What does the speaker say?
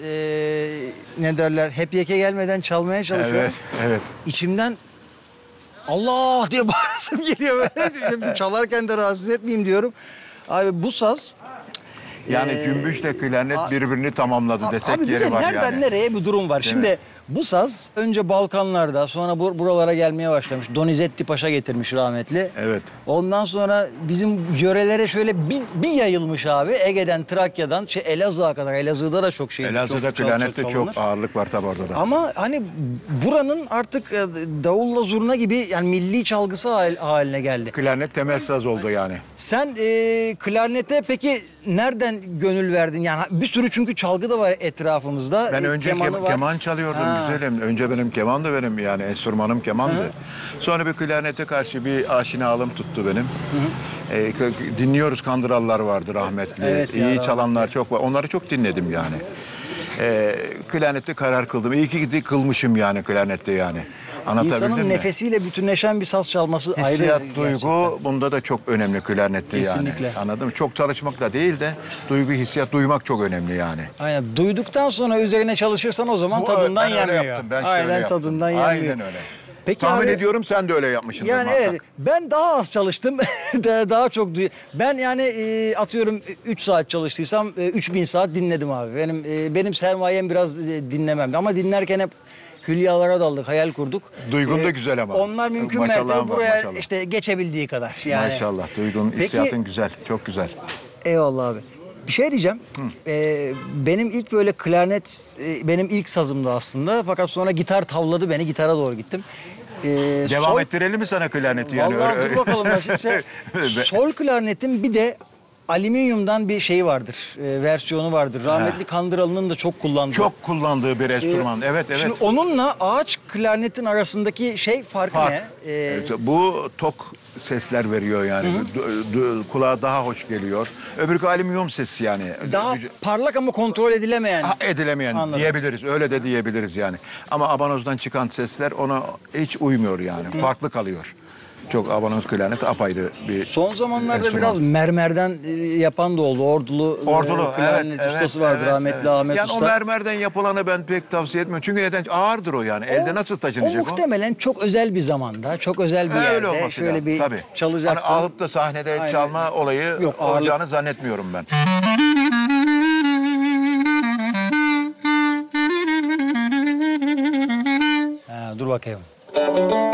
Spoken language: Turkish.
ne derler, hep yeke gelmeden çalmaya çalışıyorum. Evet, evet. İçimden Allah diye bağırasım geliyor böyle. Çalarken de rahatsız etmeyeyim diyorum. Abi bu saz... Yani cümbüşle klarnet birbirini tamamladı desek Abi bir yeri de var nereden yani. nereye bir durum var. Değil Şimdi mi? bu saz önce Balkanlarda, sonra buralara gelmeye başlamış. Donizetti Paşa getirmiş rahmetli. Evet. Ondan sonra bizim yörelere şöyle bir yayılmış abi. Ege'den, Trakya'dan Elazığ'a kadar. Elazığ'da da çok şey. Elazığ'da klarnette çok ağırlık var tabi orada da. Ama hani buranın artık davulla zurna gibi yani milli çalgısı haline geldi. Klarnet temel saz oldu yani. Sen klarnete peki nereden gönül verdin? Yani bir sürü çünkü çalgı da var etrafımızda. Ben önce keman çalıyordum güzelim. Önce benim keman da benim yani enstrümanım kemandı. Sonra bir klarnete karşı bir aşinalığım tuttu benim. Dinliyoruz, Kandırallar vardı rahmetli. Evet, İyi ya, çalanlar çok var. Onları çok dinledim yani. Klarnette karar kıldım. İyi ki kılmışım yani klarnette yani. Anlatabildim İnsanın mi? nefesiyle bütünleşen bir saz çalması ayrı. Hissiyat, gerçekten. duygu bunda da çok önemli klarnette yani. Kesinlikle. Anladın mı? Çok çalışmakla değil de duygu, hissiyat duymak çok önemli yani. Aynen. Duyduktan sonra üzerine çalışırsan o zaman tadından ben öyle yenmiyor. yaptım. Ben şöyle Aynen yaptım. tadından yenmiyor. Aynen öyle. Peki Tahmin abi, ediyorum sen de öyle yapmışsındır yani muhakkak. evet, ben daha az çalıştım. Daha çok ben yani atıyorum 3 saat çalıştıysam 3000 saat dinledim abi. Benim sermayem biraz dinlemem. Ama dinlerken hep hülyalara daldık, hayal kurduk. Duygun da güzel ama. Onlar mümkün Maşallahın mertebe var, buraya maşallah. işte geçebildiği kadar. Yani. Maşallah. Duygun, Peki, hissiyatın güzel. Çok güzel. eyvallah abi. Bir şey diyeceğim. Benim ilk böyle klarnet benim ilk sazımdı aslında. Fakat sonra gitar tavladı beni. Gitara doğru gittim. Devam ettirelim mi sana klarneti yani? Vallahi dur bakalım nasipse. Sol klarnetin bir de alüminyumdan bir şey vardır. Versiyonu vardır. Rahmetli Kandıralı'nın da çok kullandığı. Çok kullandığı bir enstrüman. Evet, evet. Şimdi onunla ağaç klarnetin arasındaki fark ne? Evet, bu tok sesler veriyor yani. Kulağa daha hoş geliyor. Öbürkü alüminyum sesi yani. Daha parlak ama kontrol edilemeyen. Edilemeyen Anladım. diyebiliriz. Öyle de diyebiliriz yani. Ama abanozdan çıkan sesler ona hiç uymuyor yani. Farklı kalıyor. Çok abanoz klarnet apayrı bir Son zamanlarda enstrüman. biraz mermerden yapan da oldu. Ordulu klarnet ustası vardı rahmetli Ahmet yani Usta. o mermerden yapılanı ben pek tavsiye etmiyorum. Çünkü neden? Ağırdır o yani. Elde nasıl taşınacak o? muhtemelen çok özel bir zamanda, çok özel bir Öyle yerde olması şöyle lazım, bir tabii. çalacaksın. Hani alıp da sahnede Aynen. çalma olayı Yok, olacağını zannetmiyorum ben. Dur bakayım.